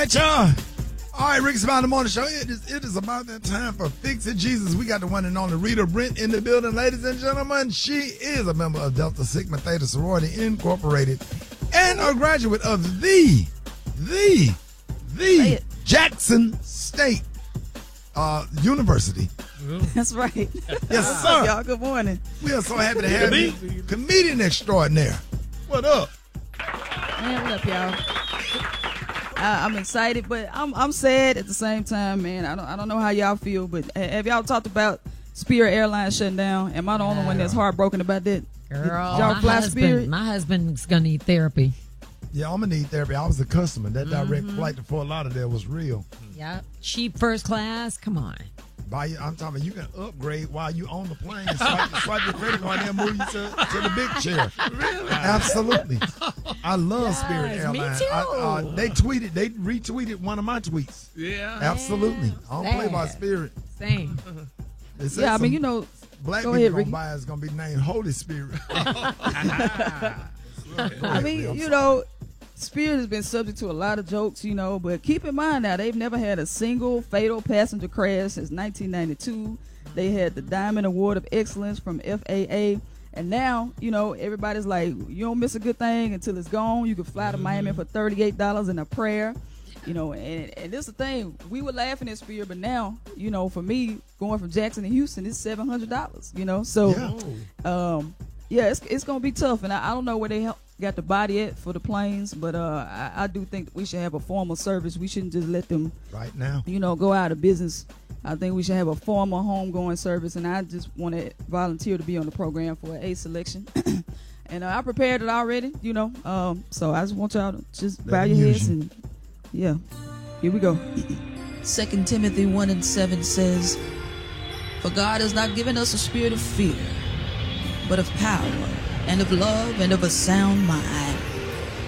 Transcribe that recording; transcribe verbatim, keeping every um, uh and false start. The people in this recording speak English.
right, y'all. All right, Rick's About the Morning Show. It is, it is about that time for Fix It Jesus. We got the one and only Rita Brent in the building, ladies and gentlemen. She is a member of Delta Sigma Theta Sorority Incorporated and a graduate of the, the, the Jackson State uh, University. That's right. Yes, sir. Y'all, good morning. We are so happy to have you. Comedian extraordinaire. What up? Man, what up, y'all? I, I'm excited, but I'm I'm sad at the same time, man. I don't I don't know how y'all feel, but have y'all talked about Spirit Airlines shutting down? Am I the only one that's heartbroken about that? Girl, y'all my fly husband, Spirit? my husband's gonna need therapy. Yeah, I'm gonna need therapy. I was a customer. That direct Mm-hmm. flight to Fort Lauderdale was real. Yeah, cheap first class. Come on. Buy you, I'm talking about you can upgrade while you on the plane. Swipe, swipe your credit card and move you to, to the big chair. Really? Absolutely. I love Yes, Spirit me Airlines. too. I, uh, they tweeted, they retweeted one of my tweets. Yeah. Absolutely. I don't play by Sad. Spirit. Same. They said Yeah, I mean, some you know, black go people ahead, gonna Ricky. buy is gonna be named Holy Spirit. I mean, you know, Spirit has been subject to a lot of jokes, you know, but keep in mind now, they've never had a single fatal passenger crash since nineteen ninety-two. They had the Diamond Award of Excellence from F A A. And now, you know, everybody's like, you don't miss a good thing until it's gone. You can fly to Miami for thirty-eight dollars and a prayer. You know, and, and this is the thing. We were laughing at Spirit, but now, you know, for me, going from Jackson to Houston, it's seven hundred dollars, you know. So, Yeah. um, yeah, it's, it's going to be tough. And I, I don't know where they help, got the body at for the planes, but uh, I, I do think we should have a formal service. We shouldn't just let them, Right now. you know, go out of business. I think we should have a formal homegoing service, and I just want to volunteer to be on the program for an A selection. And uh, I prepared it already, you know. Um, so I just want y'all to just Let bow them your use heads you. and yeah, here we go. Second Timothy one and seven says, "For God has not given us a spirit of fear, but of power and of love and of a sound mind."